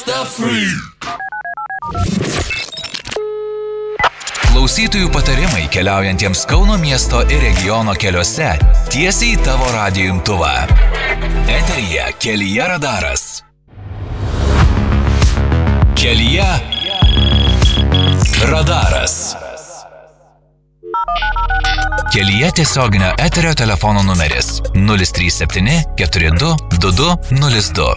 Klausytojų patarimai keliaujantiems Kauno miesto ir regiono keliuose tiesiai į tavo radijo imtuvą. Eteryje Kelyje radaras. Kelyje radaras. Kelyje tiesioginio eterio telefono numeris 037 42 2202.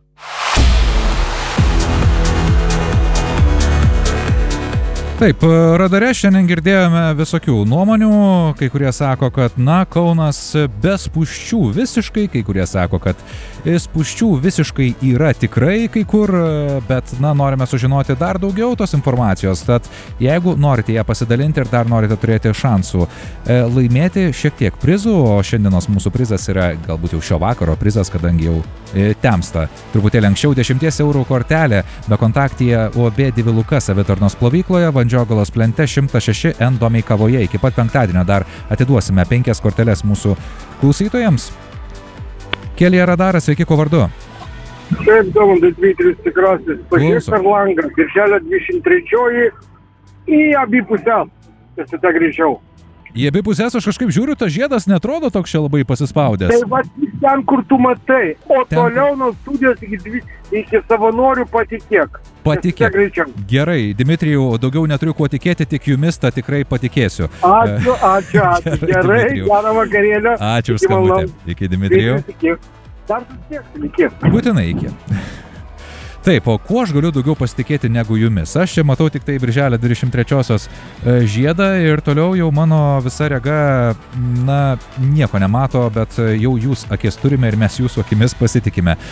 Taip, radare šiandien girdėjome visokių nuomonių, kai kurie sako, kad, Kaunas be spūsčių visiškai, kai kurie sako, kad spūsčių visiškai yra tikrai kai kur, bet, norime sužinoti dar daugiau tos informacijos, tad jeigu norite ją pasidalinti ir dar norite turėti šansų laimėti šiek tiek prizų, o šiandienos mūsų prizas yra galbūt jau šio vakaro prizas, kadangi jau temsta truputėlį anksčiau 10 eurų kortelė bekontaktyje UAB Diviluka savitarnos plovykloje, Vandžiogalos plente 106 N Domeikavoje. Iki pat penktadienio dar atiduosime 5 korteles mūsų klausytojams. Kelyje radaras, sveiki, kuo vardu? Taip, Domantas Dmitrijus Tikrasis. Pažiūrėk per langą, birželio 23 į abi pusės. Pasita greičiau. Į abi pusės aš kažkaip žiūriu, tas žiedas netrodo toks čia labai pasispaudęs. Tai va ten, kur tu matai, o ten, toliau nuo studijos iki Savanorių patikėk. Patikėk. Gerai, Dmitrijau, daugiau neturiu kuo tikėti, tik jumis tą tikrai patikėsiu. Ačiū. Gerai, gerą vakarėlę. Ačiū už skambutį. Iki, Dmitrijau. Dar susitieksim, iki. Būtinai iki. Taip, o kuo aš galiu daugiau pasitikėti negu jumis? Aš čia matau tik tai birželio 23-osios žiedą ir toliau jau mano visa rega, nieko nemato, bet jau jūs akis turime ir mes jūsų akimis pasitikime.